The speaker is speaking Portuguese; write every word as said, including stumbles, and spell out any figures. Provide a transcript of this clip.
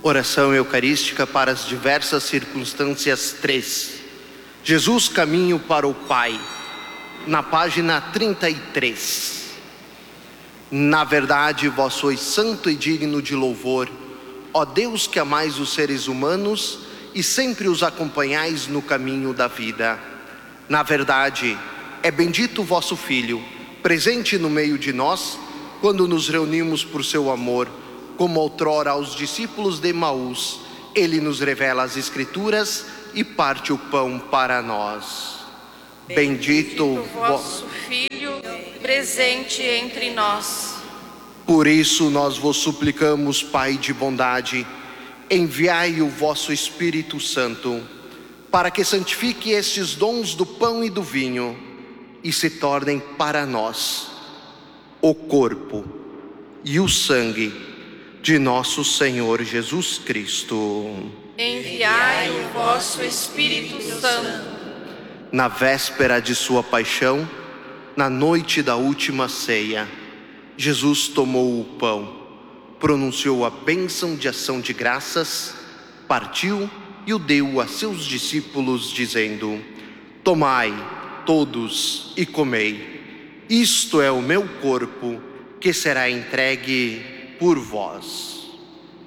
Oração eucarística para as diversas circunstâncias três. Jesus, caminho para o Pai, na página trinta e três. Na verdade, vós sois santo e digno de louvor, ó Deus que amais os seres humanos e sempre os acompanhais no caminho da vida. Na verdade, é bendito o vosso Filho, presente no meio de nós, quando nos reunimos por seu amor, como outrora aos discípulos de Emaús, ele nos revela as Escrituras e parte o pão para nós. Bendito o vosso Filho, presente entre nós. Por isso nós vos suplicamos, Pai de bondade, enviai o vosso Espírito Santo, para que santifique estes dons do pão e do vinho, e se tornem para nós o corpo e o sangue de nosso Senhor Jesus Cristo. Enviai o vosso Espírito Santo. Na véspera de sua paixão, na noite da última ceia, Jesus tomou o pão, pronunciou a bênção de ação de graças, partiu e o deu a seus discípulos, dizendo: tomai todos e comei, isto é o meu corpo, que será entregue por vós.